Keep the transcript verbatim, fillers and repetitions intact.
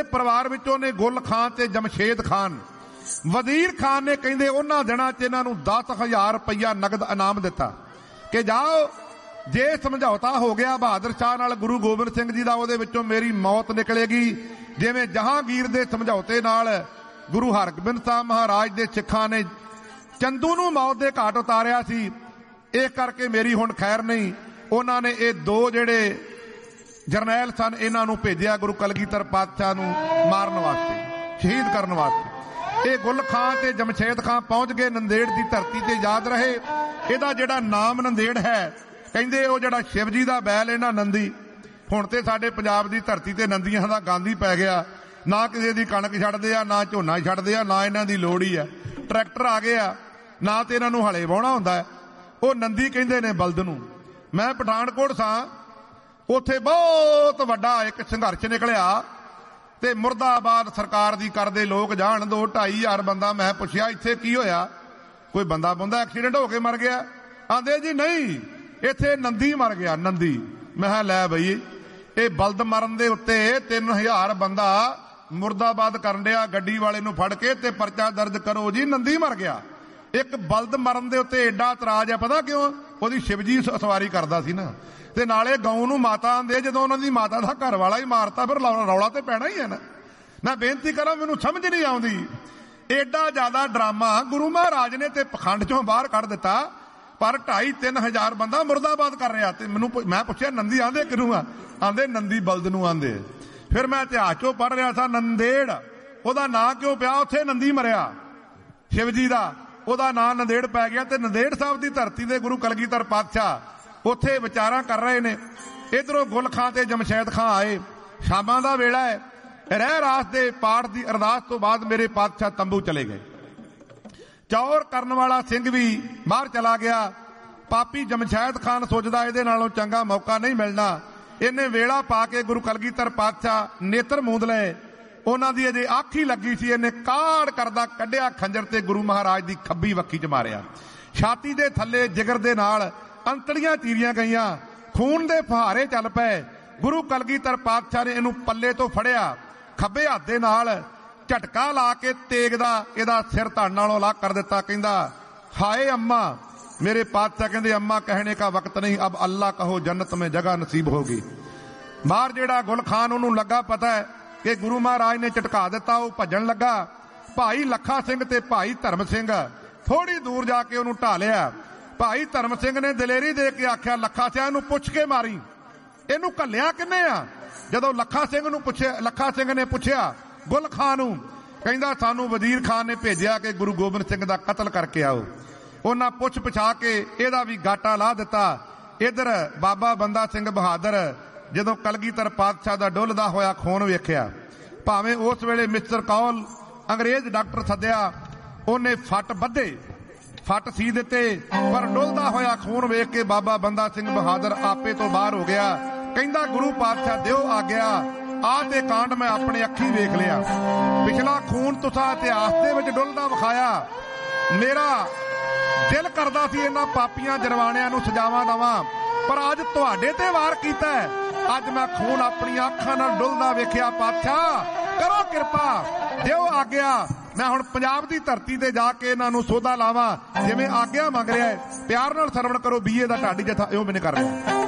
परिवार विचों ने गुल खान ते जमशेद खान। वजीर खान ने कहंदे उन्हां दिनां च इन्हां नूं दस हज़ार रुपया नगद इनाम दिता कि जाओ जे समझौता हो गया बहादुर शाह नाल गुरु गोबिंद सिंह जी दा उहदे विचों मेरी मौत निकलेगी, जिवें जहांगीर दे समझौते नाल गुरु हरगोबिंद साहब महाराज दे सिखां ने चंदू नूं मौत दे घाट उतारिया सी, इस करके मेरी हुण खैर नहीं। उन्हां ने ये दो जिहड़े जरनैल सन इन्हां नूं भेजिया गुरु कलगीधर पातशाह नूं मारन वास्ते, शहीद करन वास्ते। ये गुल खां ते जमशेद खां पहुंच गए नंदेड़ की धरती ते। याद रहे इहदा जिहड़ा नाम नंदेड़ है, कहंदे वो जिहड़ा शिव जी दा बैल है ना नंदी, हुण ते साडे पंजाब दी धरती ते नंदियां दा गांधी पै गया, ना किसी दी कणक छड्डदे आ, ना झोना छड्डदे आ, ना इन्हां दी लोड़ ही है। ट्रैक्टर आ गए आ, ना ते इन्हां नूं हले वाहुणा हुंदा है। वो नंदी कहंदे ने बलद नूं। मैं पठानकोट सां, उत्थे बहुत वड्डा एक संघर्ष निकलिया ते मुर्दाबाद सरकार दी करदे लोग जाण, दो ढाई हजार बंदा। मैं पुछया इत्थे की होया, कोई बंदा बुंदा एक्सीडेंट हो के मर गया? आंदे जी नहीं, इत्थे नंदी मर गया, नंदी। मैं लै बई ये बलद मरन दे उत्ते तीन हजार बंदा मुर्दाबाद करन दिया, गड्डी वाले नूं फड़ के ते परचा दर्ज करो जी, नंदी मर गया। एक बलद मरन दे उत्ते एडा इतराज है, पता क्यों? ओदी शिवजी सवारी करदा सी ना, ते नाले गऊ नूं माता आंदे, जदों उन्हां दी माता दा घर वाला ही मारता फिर रौला ते पैना ही है ना। मैं बेनती करा, मैनूं समझ नहीं आउंदी, एडा ज्यादा ड्रामा गुरु महाराज ने ते पखंड चों बाहर कढ दिता, पर ढाई तीन हजार बंदा मुर्दाबाद कर रहा। ते मैनूं मैं पुछया नंदी आंदे किनूं आ? आंदे नंदी बलद नूं आंदे। फिर मैं इतिहास चों पढ़ रहा था, नंदेड़ ओहदा नां क्यों पिया? उत्थे नंदी मरिया शिव जी दा, ओहदा नां नंदेड़ पै गया। ते नंदेड़ साहब की धरती दे गुरु कलगीधर पातशाह उत्थे विचारां कर रहे ने। इधरों गुल खां ते जमशेद खां आए, शामां दा वेला है, रह रास दे पाठ की अरदास तो बाद मेरे पातशाह तंबू चले गए। चौर करन वाला सिंह भी बाहर चला गया। पापी जमशेद खान सोचदा इहदे नालों चंगा मौका नहीं मिलना, इन्हें वेला पा के गुरु कलगीधर पातशाह नेत्र मूंद लए। उन्हां दी अजे अख ही लगी सी, इन्हें काड़ करदा कढिया खंजर ते गुरु महाराज दी खब्बी वक्खी च मारिया। छाती दे थल्ले जिगर दे नाल अंतड़ियां चीरियां गईयां, खून दे फुहारे चल पए। गुरु कलगीधर पातशाह ने इहनूं पल्ले तो फड़िया, खब्बे हत्थ दे नाल झटका ला के तेग दा इहदा सिर धड़ नालों अलग कर दिता। कहंदा हाय अम्मा। मेरे पातशाह कहंदे अम्मा कहने का वक्त नहीं, अब अल्लाह कहो जन्नत में जगह नसीब होगी। बाहर जेड़ा गुल खान उन्होंने लगा पता है कि गुरु महाराज ने झटका दिता, वो भजन लगा। भाई लखा सिंह ते भाई धर्म सिंह थोड़ी दूर जाके उन्होंने ढा लिया। भाई धर्म सिंह ने दलेरी दे के आख्या लखा सिंह नूं पुछ के मारी, इनू घल्लिया किन्ने आ? जदों लखा सिंह नूं पुछया, लखा सिंह ने पुछया गुल खान नूं, कहंदा सानू वजीर खान ने भेजिया कि गुरु गोबिंद सिंह दा कतल करके आओ। उन्हां पुछ पछा के इहदा भी गाटा ला दिता। इधर बाबा बंदा सिंह बहादुर जदों कलगीधर पातशाह दा डुलदा होया खून वेखिया, भावें उस वेले मिस्टर कौल अंग्रेज डॉक्टर सद्या, उन्हें फट बधे फट सी दिते, पर डुलदा होया खून वेख के बाबा बंदा सिंह बहादुर आपे तो बाहर हो गया। कहंदा गुरु पातशाह दिओ आ गया, आ ते कांड मैं अपने अखी वेख लिया। पिछला खून तुसां इतिहास दे विच डुलदा विखाया। मेरा दिल करदा सी इन्हां पापियां जरवाणियां नूं सजावां दवां, पर अज तुहाडे ते वार कीता है। अज मैं खून अपनी अखां नाल डुलदा वेखिया। पातशाह करो किरपा, दिओ आग्या, मैं हुण पंजाब दी धरती ते जाके इन्हां नूं सोधा लावां, जिवें आग्या मंग रिहा है। प्यार नाल सरवण करो बीए दा ढाडी जथा इउं मैनूं कर रिहा।